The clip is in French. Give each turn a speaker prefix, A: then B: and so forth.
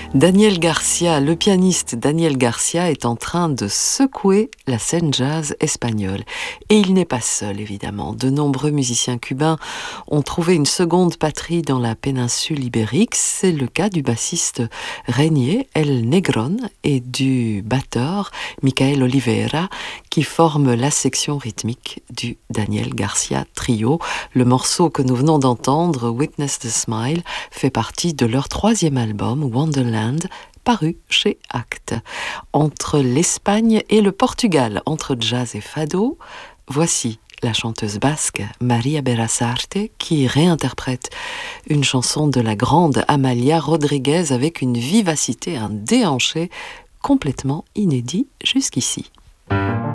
A: Daniel Garcia, le pianiste Daniel Garcia est en train de secouer la scène jazz espagnole. Et il n'est pas seul, évidemment. De nombreux musiciens cubains ont trouvé une seconde patrie dans la péninsule ibérique. C'est le cas du bassiste Reinier El Negron et du batteur Michael Oliveira qui forment la section rythmique du Daniel Garcia Trio. Le morceau que nous venons d'entendre, Witness the Smile, fait partie de leur troisième album, Wonderland, paru chez Actes. Entre l'Espagne et le Portugal, entre jazz et fado, voici la chanteuse basque Maria Berasaarte qui réinterprète une chanson de la grande Amalia Rodriguez avec une vivacité, un déhanché complètement inédit jusqu'ici.